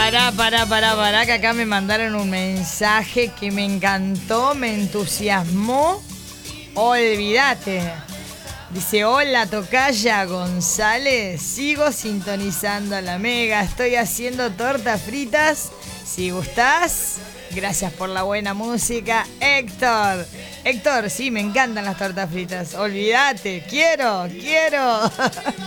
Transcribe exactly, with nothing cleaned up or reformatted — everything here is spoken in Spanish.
Pará, pará, pará, pará, que acá me mandaron un mensaje que me encantó, me entusiasmó. Olvídate. Dice, hola Tocaya González, sigo sintonizando la Mega, estoy haciendo tortas fritas, si gustás, gracias por la buena música, Héctor. Héctor, sí, me encantan las tortas fritas, olvídate, quiero, quiero.